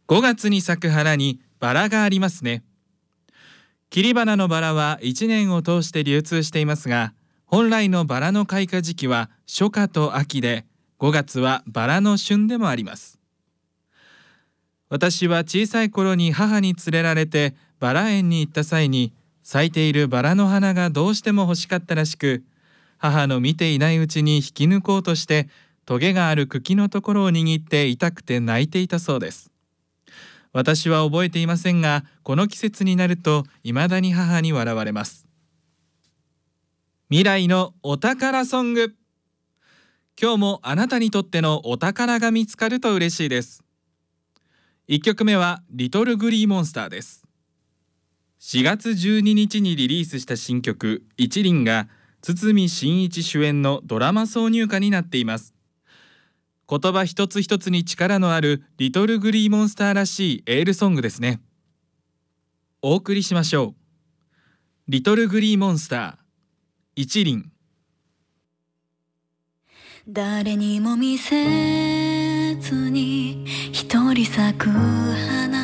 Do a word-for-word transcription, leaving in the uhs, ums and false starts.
ごがつに咲く花にバラがありますね。切り花のバラはいちねんを通して流通していますが、本来のバラの開花時期は初夏と秋で、ごがつはバラの旬でもあります。私は小さい頃に母に連れられてバラ園に行った際に、咲いているバラの花がどうしても欲しかったらしく、母の見ていないうちに引き抜こうとして、トゲがある茎のところを握って痛くて泣いていたそうです。私は覚えていませんが、この季節になると未だに母に笑われます。未来のお宝ソング。今日もあなたにとってのお宝が見つかると嬉しいです。いっきょくめはリトルグリーモンスターです。しがつじゅうににちにリリースした新曲一輪が堤真一主演のドラマ挿入歌になっています。言葉一つ一つに力のあるリトルグリーモンスターらしいエールソングですね。お送りしましょう。リトルグリーモンスター一輪。 誰にも見せずに一人咲く花